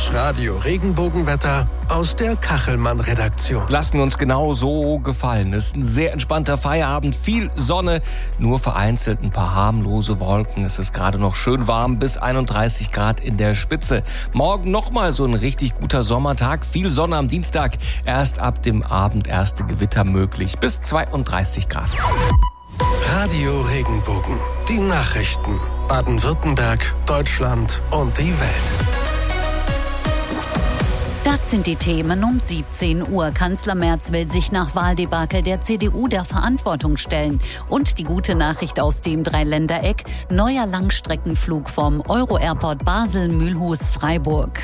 Das Radio-Regenbogenwetter aus der Kachelmann-Redaktion. Lassen uns genau so gefallen. Es ist ein sehr entspannter Feierabend, viel Sonne, nur vereinzelt ein paar harmlose Wolken. Es ist gerade noch schön warm, bis 31 Grad in der Spitze. Morgen nochmal so ein richtig guter Sommertag, viel Sonne am Dienstag. Erst ab dem Abend erste Gewitter möglich, bis 32 Grad. Radio Regenbogen, die Nachrichten. Baden-Württemberg, Deutschland und die Welt. Das sind die Themen um 17 Uhr. Kanzler Merz will sich nach Wahldebakel der CDU der Verantwortung stellen. Und die gute Nachricht aus dem Dreiländereck: neuer Langstreckenflug vom Euro-Airport Basel-Mülhus-Freiburg.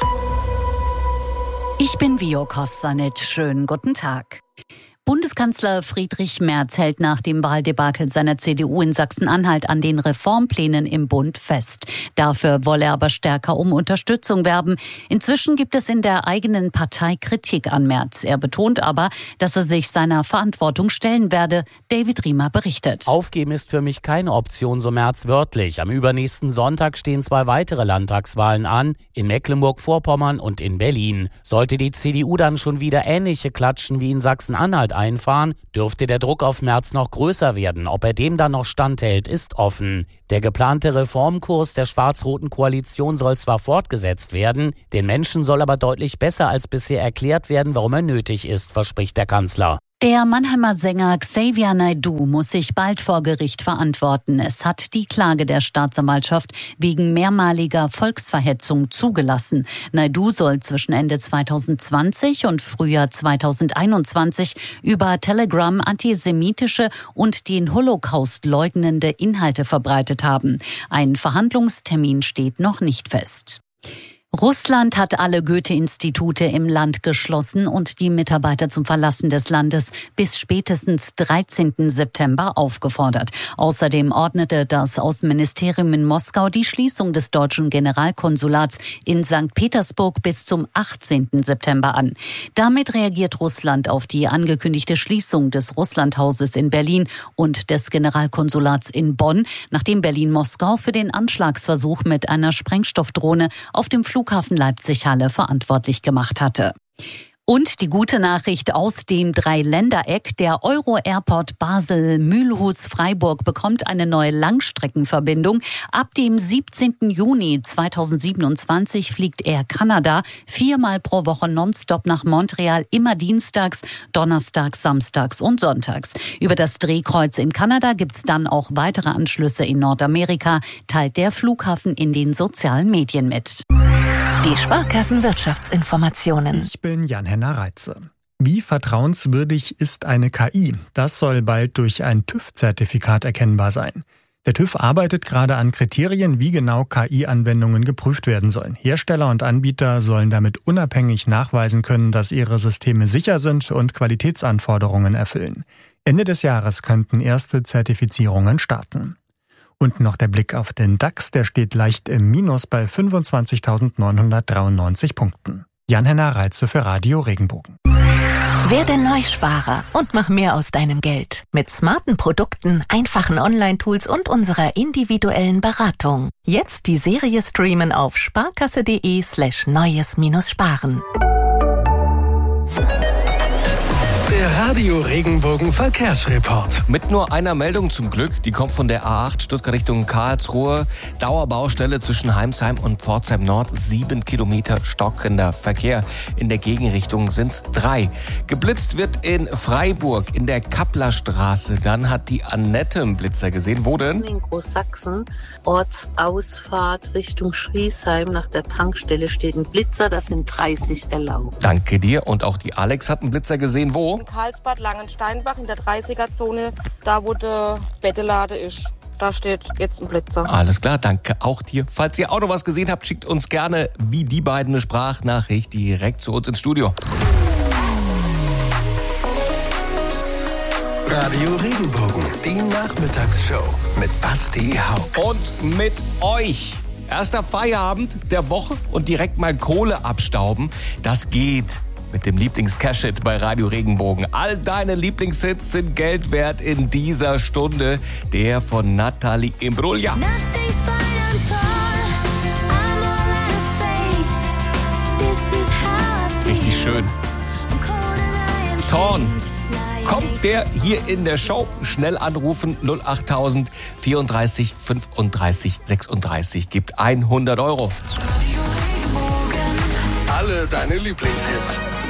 Ich bin Vio Kostanic. Schönen guten Tag. Bundeskanzler Friedrich Merz hält nach dem Wahldebakel seiner CDU in Sachsen-Anhalt an den Reformplänen im Bund fest. Dafür wolle er aber stärker um Unterstützung werben. Inzwischen gibt es in der eigenen Partei Kritik an Merz. Er betont aber, dass er sich seiner Verantwortung stellen werde. David Riemer berichtet. Aufgeben ist für mich keine Option, so Merz wörtlich. Am übernächsten Sonntag stehen 2 weitere Landtagswahlen an, in Mecklenburg-Vorpommern und in Berlin. Sollte die CDU dann schon wieder ähnliche Klatschen wie in Sachsen-Anhalt einfahren, dürfte der Druck auf Merz noch größer werden. Ob er dem dann noch standhält, ist offen. Der geplante Reformkurs der schwarz-roten Koalition soll zwar fortgesetzt werden, den Menschen soll aber deutlich besser als bisher erklärt werden, warum er nötig ist, verspricht der Kanzler. Der Mannheimer Sänger Xavier Naidoo muss sich bald vor Gericht verantworten. Es hat die Klage der Staatsanwaltschaft wegen mehrmaliger Volksverhetzung zugelassen. Naidoo soll zwischen Ende 2020 und Frühjahr 2021 über Telegram antisemitische und den Holocaust leugnende Inhalte verbreitet haben. Ein Verhandlungstermin steht noch nicht fest. Russland hat alle Goethe-Institute im Land geschlossen und die Mitarbeiter zum Verlassen des Landes bis spätestens 13. September aufgefordert. Außerdem ordnete das Außenministerium in Moskau die Schließung des deutschen Generalkonsulats in St. Petersburg bis zum 18. September an. Damit reagiert Russland auf die angekündigte Schließung des Russlandhauses in Berlin und des Generalkonsulats in Bonn, nachdem Berlin-Moskau für den Anschlagsversuch mit einer Sprengstoffdrohne auf dem Flughafen Leipzig-Halle verantwortlich gemacht hatte. Und die gute Nachricht aus dem Dreiländereck: der Euro-Airport Basel-Mülhus-Freiburg bekommt eine neue Langstreckenverbindung. Ab dem 17. Juni 2027 fliegt Air Canada 4-mal pro Woche nonstop nach Montreal, immer dienstags, donnerstags, samstags und sonntags. Über das Drehkreuz in Kanada gibt's dann auch weitere Anschlüsse in Nordamerika, teilt der Flughafen in den sozialen Medien mit. Die Sparkassen-Wirtschaftsinformationen. Ich bin Jan-Henner Reitze. Wie vertrauenswürdig ist eine KI? Das soll bald durch ein TÜV-Zertifikat erkennbar sein. Der TÜV arbeitet gerade an Kriterien, wie genau KI-Anwendungen geprüft werden sollen. Hersteller und Anbieter sollen damit unabhängig nachweisen können, dass ihre Systeme sicher sind und Qualitätsanforderungen erfüllen. Ende des Jahres könnten erste Zertifizierungen starten. Und noch der Blick auf den DAX, der steht leicht im Minus bei 25.993 Punkten. Jan-Henner Reitze für Radio Regenbogen. Werde Neusparer und mach mehr aus deinem Geld. Mit smarten Produkten, einfachen Online-Tools und unserer individuellen Beratung. Jetzt die Serie streamen auf sparkasse.de/neues-sparen. Der Radio Regenbogen Verkehrsreport. Mit nur einer Meldung zum Glück, die kommt von der A8 Stuttgart Richtung Karlsruhe. Dauerbaustelle zwischen Heimsheim und Pforzheim Nord, 7 Kilometer stockender Verkehr. In der Gegenrichtung sind's 3. Geblitzt wird in Freiburg in der Kapplerstraße. Dann hat die Annette einen Blitzer gesehen. Wo denn? In Großsachsen, Ortsausfahrt Richtung Schriesheim. Nach der Tankstelle steht ein Blitzer, das sind 30 erlaubt. Danke dir. Und auch die Alex hat einen Blitzer gesehen. Wo? In Karlsbad Langensteinbach in der 30er-Zone, da wo der Bettelade ist. Da steht jetzt ein Blitzer. Alles klar, danke auch dir. Falls ihr auch noch was gesehen habt, schickt uns gerne wie die beiden eine Sprachnachricht direkt zu uns ins Studio. Radio Regenbogen, die Nachmittagsshow mit Basti Hauck. Und mit euch. Erster Feierabend der Woche und direkt mal Kohle abstauben. Das geht mit dem Lieblings-Cash-Hit bei Radio Regenbogen. All deine Lieblingshits sind Geld wert in dieser Stunde. Der von Natalie Imbruglia. schön. Torn. Kommt der hier in der Show? Schnell anrufen 08000 34 35 36. Gibt 100 €. Alle deine Lieblingshits.